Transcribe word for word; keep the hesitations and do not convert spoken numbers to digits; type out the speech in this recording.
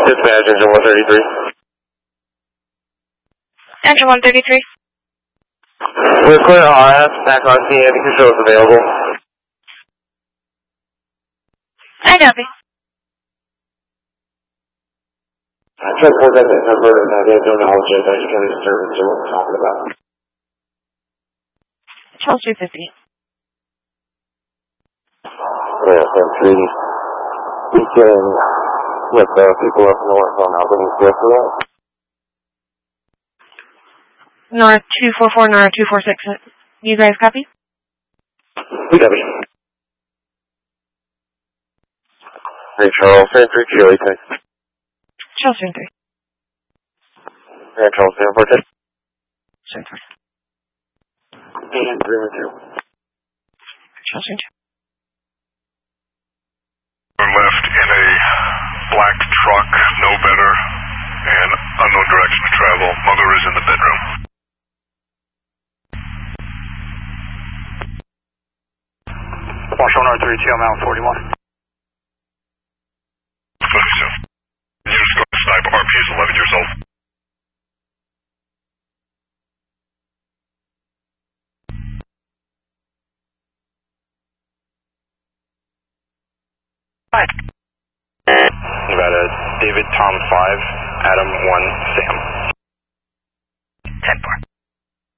Dispatch, engine one thirty-three. Engine one thirty-three. We're clear R F, back on scene, any controls available. I copy. I tried to contact that number and I had no knowledge of any kind of disturbance or what we're talking about. Charles two fifty. Yeah, from three. We can with uh, people up north on Albany Square for that. North two four four, North two four six. You guys copy? We copy. Hey, Charles, San three, Chile, thanks. Charles San three. Yeah, Charles, San four, ten. San three. And three one two. Charles San two. Left in a black truck, no better, and unknown direction to travel. Mother is in the bedroom. Marshall North three two, I'm out forty-one. Units going to sniper, R P is eleven years old. Hi. Nevada, David Tom five, Adam one, Sam.